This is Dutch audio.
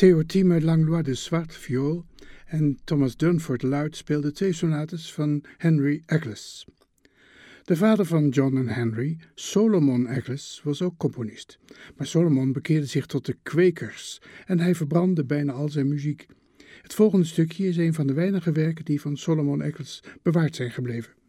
Theo Thieme Langlois de zwart viool en Thomas Dunford luid speelden 2 sonates van Henry Eccles. De vader van John en Henry, Solomon Eccles, was ook componist. Maar Solomon bekeerde zich tot de Kwekers en hij verbrandde bijna al zijn muziek. Het volgende stukje is een van de weinige werken die van Solomon Eccles bewaard zijn gebleven.